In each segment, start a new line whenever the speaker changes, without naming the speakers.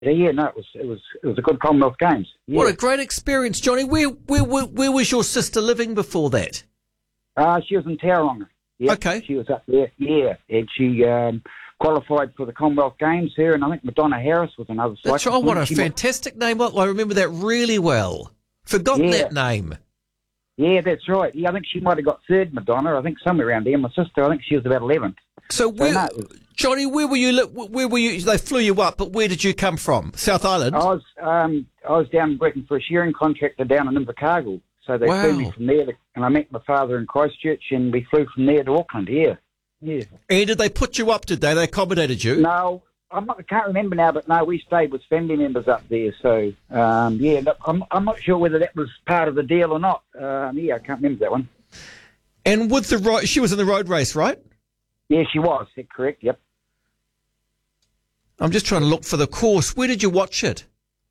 Yeah, no, it was a good Commonwealth Games. Yeah.
What a great experience, Johnny. Where was your sister living before that?
She was in Tauranga. Yep,
Okay.
she was up there. Yeah, and she qualified for the Commonwealth Games there, and I think Madonna Harris was another cyclist.
That's right. What a fantastic name. I remember that really well. Forgotten that name.
Yeah, that's right. Yeah, I think she might have got third, Madonna. I think somewhere around there. My sister, I think she was about 11th.
So Johnny, where were you? Where were you? They flew you up, but where did you come from? South Island.
I was down working for a shearing contractor down in Invercargill. So they flew me from there, and I met my father in Christchurch, and we flew from there to Auckland. Yeah.
And did they put you up? Did they? They accommodated you?
No, I can't remember now, but no, we stayed with family members up there. So look, I'm not sure whether that was part of the deal or not. I can't remember that one.
And with she was in the road race, right?
Yeah, she was. Is that correct? Yep.
I'm just trying to look for the course. Where did you watch it?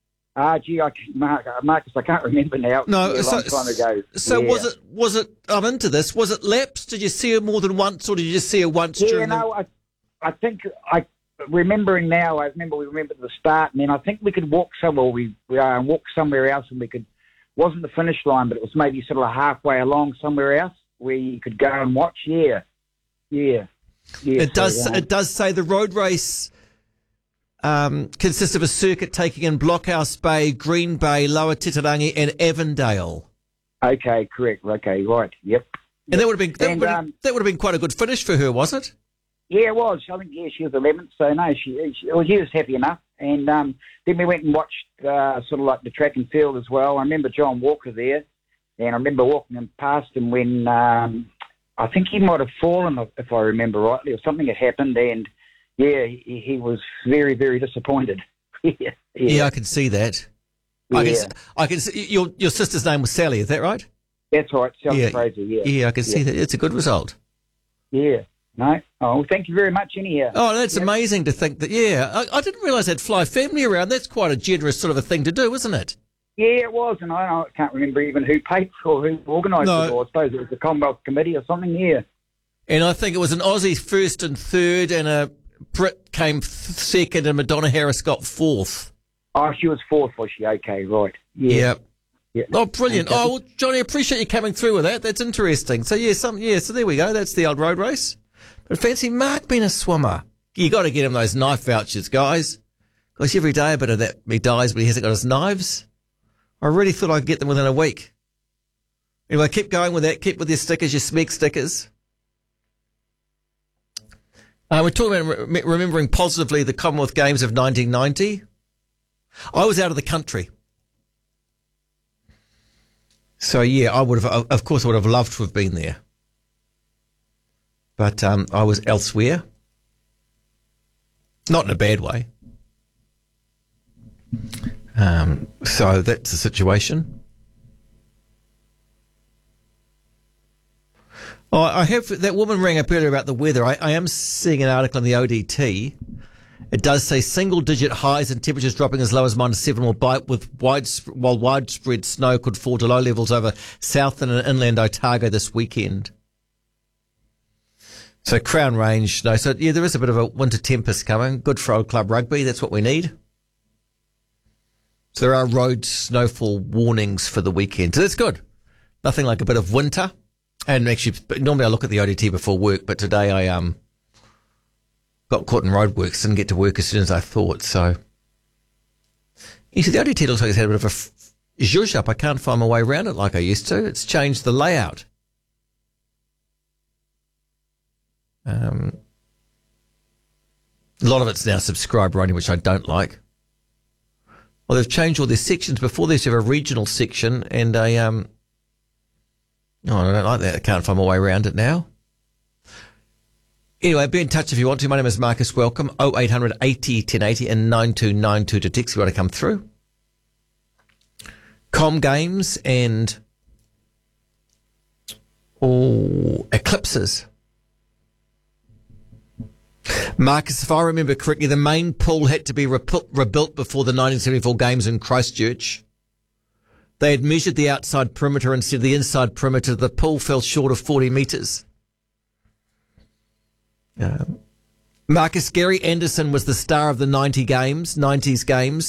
Marcus, I can't remember now.
No,
a long time ago.
So was it? I'm into this. Was it laps? Did you see her more than once, or did you just see her once?
I think remembering now. I remember we remembered the start, and then I think we could walk somewhere. We walked somewhere else, and we could. Wasn't the finish line, but it was maybe sort of halfway along somewhere else where you could go and watch. Yeah. It
does say the road race consists of a circuit taking in Blockhouse Bay, Green Bay, Lower Titirangi, and Avondale.
Okay, correct. Okay, right. Yep.
And that would have been quite a good finish for her, was it?
Yeah, it was. I think she was 11th, so no, she was happy enough. And then we went and watched sort of like the track and field as well. I remember John Walker there, and I remember walking him past him when I think he might have fallen, if I remember rightly, or something had happened, and yeah, he was very, very disappointed.
Yeah, I can see that.
Yeah.
I can see your sister's name was Sally, is that right?
That's right, Sally Fraser, yeah.
Yeah, I can see that. It's a good result.
Yeah. No? Oh, well, thank you very much anyhow.
Oh, that's amazing to think that, I didn't realise they'd fly family around. That's quite a generous sort of a thing to do, isn't it?
Yeah, it was, and I can't remember even who paid for or who organised it, or I suppose it was the Commonwealth Committee or something, yeah.
And I think it was an Aussie first and third, and a Brit came second, and Madonna Harris got fourth.
Oh, she was fourth, was she? Okay, right. Yeah.
Oh, brilliant. Okay. Oh, well, Johnny, appreciate you coming through with that. That's interesting. So, so there we go. That's the old road race. But fancy Mark being a swimmer. You got to get him those knife vouchers, guys. Because every day a bit of that he dies, but he hasn't got his knives. I really thought I'd get them within a week. Anyway, keep going with that. Keep with your stickers, your SMEC stickers. We're talking about remembering positively the Commonwealth Games of 1990. I was out of the country. So, yeah, I would have, of course, I would have loved to have been there. But I was elsewhere. Not in a bad way. So that's the situation. Oh, I have that woman rang up earlier about the weather. I am seeing an article in the ODT. It does say single-digit highs and temperatures dropping as low as -7 will bite, while widespread snow could fall to low levels over south and inland Otago this weekend. So Crown Range, no. So yeah, there is a bit of a winter tempest coming. Good for Old Club Rugby. That's what we need. So there are road snowfall warnings for the weekend. So that's good. Nothing like a bit of winter. And actually, normally I look at the ODT before work, but today I got caught in roadworks, didn't get to work as soon as I thought. So you see, the ODT looks like it's had a bit of a zhuzh up. I can't find my way around it like I used to. It's changed the layout. A lot of it's now subscriber only, which I don't like. Well, they've changed all their sections. Before they used to have a regional section and a I don't like that. I can't find my way around it now. Anyway, be in touch if you want to. My name is Marcus. Welcome. 0800 80 1080 and 9292 to text if you want to come through. Com Games and eclipses. Marcus, if I remember correctly, the main pool had to be rebuilt before the 1974 Games in Christchurch. They had measured the outside perimeter instead of the inside perimeter. The pool fell short of 40 metres. Marcus, Gary Anderson was the star of the 90s games.